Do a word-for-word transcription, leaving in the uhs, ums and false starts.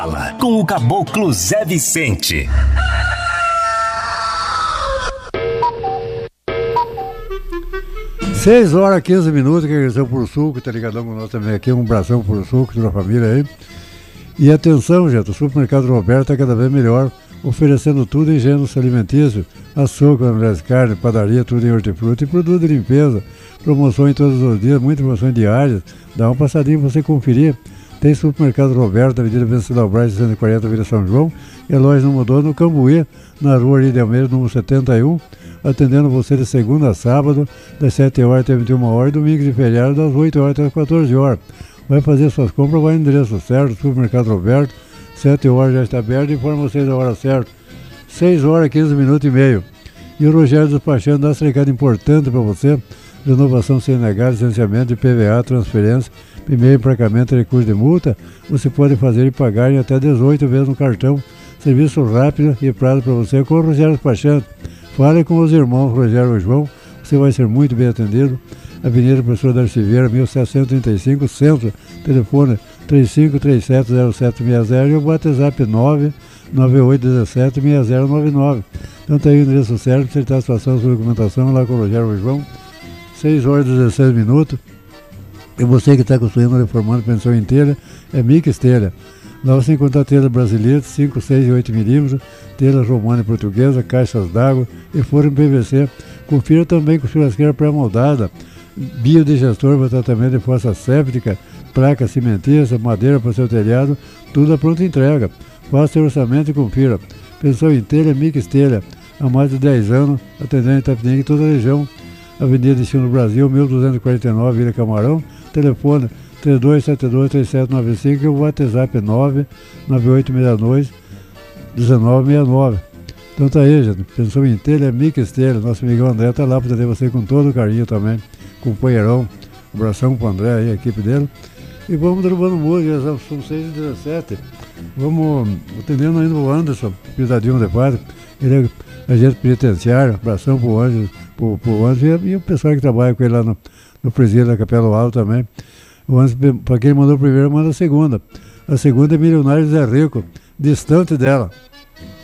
Com o Caboclo Zé Vicente. seis horas, quinze minutos, que agradeceu por Sul, que tá ligadão com nós também aqui, um abração por Sul, que toda a família aí. E atenção, gente, o Supermercado Roberto é cada vez melhor, oferecendo tudo em gêneros alimentícios, açúcar, mulheres, carne, padaria, tudo em hortifruti e produto de limpeza. Promoções todos os dias, muitas promoções diárias. Dá uma passadinha pra você conferir. Tem Supermercado Roberto, Avenida Venceslau Braz, cento e quarenta, Vila São João. E a loja não mudou no Cambuí, na rua Ari de Almeida, número setenta e um. Atendendo você de segunda a sábado, das sete horas até vinte e uma horas, e domingos e feriados, das oito horas até as quatorze horas. Vai fazer suas compras, vai no endereço certo, Supermercado Roberto, sete horas já está aberto, informa vocês a hora certa. seis horas, quinze minutos e meio. E o Rogério despachando dá esse recado importante para você: renovação sem negar, licenciamento de P V A, transferência, primeiro emplacamento, recurso de multa. Você pode fazer e pagar em até dezoito vezes no cartão. Serviço rápido e prazo para você com o Rogério despachando. Fale com os irmãos Rogério e João, você vai ser muito bem atendido. Avenida Professor Darcy Vieira, mil setecentos e trinta e cinco, Centro. Telefone três cinco três sete zero sete seis zero e o WhatsApp nove nove oito um sete seis zero nove nove. Então tá aí o endereço certo, acertar a situação, sua documentação lá com o Rogério e João. seis horas e dezesseis minutos. E você que está construindo, reformando pensão inteira, é Mica Telha. Lá você encontra telha brasileira, cinco, seis e oito milímetros, telha romana e portuguesa, caixas d'água e forno P V C. Confira também com churrasqueira pré-moldada, biodigestor para tratamento de fossa séptica, placa cimentícia, madeira para seu telhado, tudo a pronta entrega. Faça seu orçamento e confira. Pensão em telha, Mica Telha, há mais de dez anos, atendendo Itapetininga e toda a região. Avenida Destino Brasil, mil duzentos e quarenta e nove, Vila Camarão. Telefone três dois sete dois, três sete nove cinco e o WhatsApp nove nove oito seis dois um nove seis nove. Então tá aí, gente. Pensou em telha, é Mica Telha. Nosso amigão André tá lá para atender você com todo o carinho também. Companheirão. Um abração pro André aí, a equipe dele. E vamos derrubando música, já são seis e dezessete. Vamos atendendo ainda o Anderson, pisadinho de padre. Ele é agente penitenciário. Abração pro Anderson, pro, pro Anderson e, e o pessoal que trabalha com ele lá no, no presídio da Capela Alto também. O Anderson, para quem mandou primeiro, manda a segunda. A segunda é Milionário Zé Rico, distante dela.